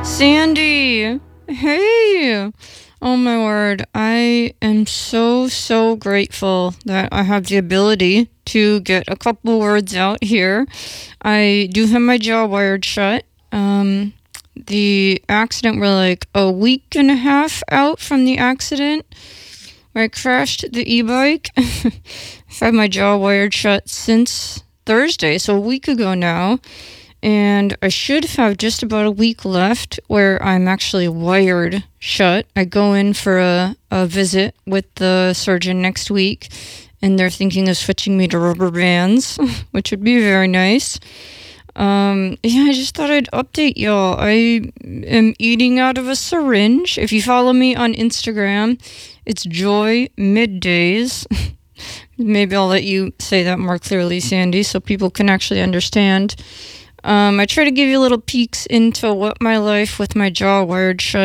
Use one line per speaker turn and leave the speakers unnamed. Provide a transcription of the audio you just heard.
Sandy, hey. Oh my word. I am so grateful that I have the ability to get a couple words out here. I do have my jaw wired shut. The accident, we're like a week and a half out from the accident where I crashed the e-bike. I've had my jaw wired shut since Thursday, so a week ago now. And I should have just about a week left where I'm actually wired shut. I go in for a visit with the surgeon next week, and they're thinking of switching me to rubber bands, which would be very nice. I just thought I'd update y'all. I am eating out of a syringe. If you follow me on Instagram, it's Joy Middays. Maybe I'll let you say that more clearly, Sandy, so people can actually understand. I try to give you little peeks into what my life with my jaw wired shut